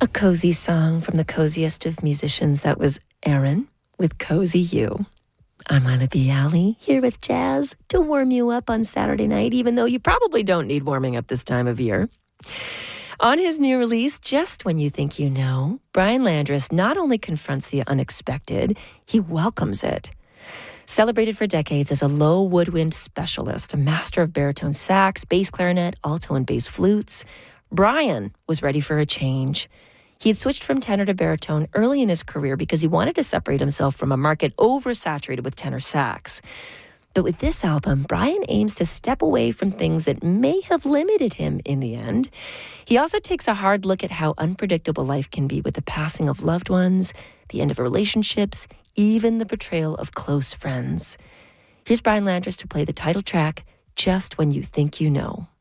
A cozy song from the coziest of musicians. That was Aaron with Cozy You. I'm Lila B. Alley, here with Jazz to warm you up on Saturday night, even though you probably don't need warming up this time of year. On his new release, Just When You Think You Know, Brian Landris not only confronts the unexpected, he welcomes it. Celebrated for decades as a low woodwind specialist, a master of baritone sax, bass clarinet, alto, and bass flutes, Brian was ready for a change. He had switched from tenor to baritone early in his career because he wanted to separate himself from a market oversaturated with tenor sax. But with this album, Brian aims to step away from things that may have limited him in the end. He also takes a hard look at how unpredictable life can be with the passing of loved ones, the end of relationships, even the betrayal of close friends. Here's Brian Landris to play the title track, Just When You Think You Know.